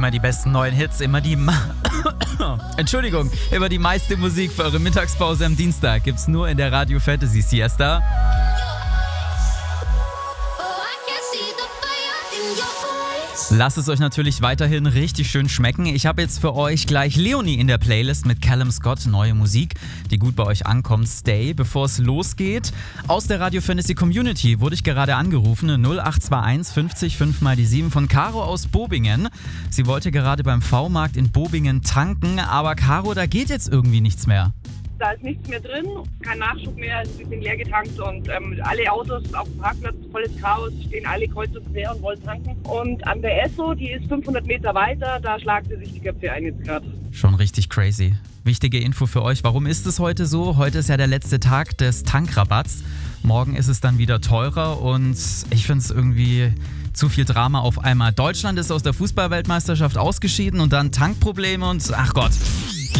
Immer die besten neuen Hits, immer die Entschuldigung, immer die meiste Musik für eure Mittagspause am Dienstag gibt's nur in der Radio Fantasy Siesta. Lasst es euch natürlich weiterhin richtig schön schmecken. Ich habe jetzt für euch gleich Leonie in der Playlist mit Callum Scott, neue Musik, die gut bei euch ankommt. Stay, bevor es losgeht. Aus der Radio Fantasy Community wurde ich gerade angerufen, 0821 50 5 mal die 7 von Caro aus Bobingen. Sie wollte gerade beim V-Markt in Bobingen tanken, aber Caro, da geht jetzt irgendwie nichts mehr. Da ist nichts mehr drin, kein Nachschub mehr, wir sind leer getankt und alle Autos auf dem Parkplatz, volles Chaos, stehen alle kreuz und quer und wollen tanken. Und an der Esso, die ist 500 Meter weiter, da schlagen sie sich die Köpfe ein jetzt gerade. Schon richtig crazy. Wichtige Info für euch, warum ist es heute so? Heute ist ja der letzte Tag des Tankrabatts. Morgen ist es dann wieder teurer und ich finde es irgendwie zu viel Drama auf einmal. Deutschland ist aus der Fußballweltmeisterschaft ausgeschieden und dann Tankprobleme und ach Gott.